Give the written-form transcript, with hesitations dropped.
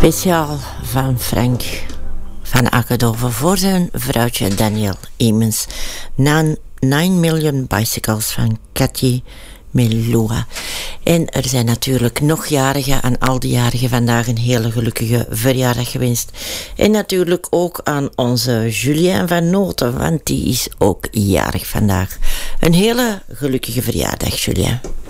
Speciaal van Frank van Akkedove voor zijn vrouwtje Daniel Emens. Na 9 Million Bicycles van Cathy Melua. En er zijn natuurlijk nog jarigen, aan al die jarigen vandaag een hele gelukkige verjaardag gewenst. En natuurlijk ook aan onze Julien van Noten, want die is ook jarig vandaag. Een hele gelukkige verjaardag, Julien.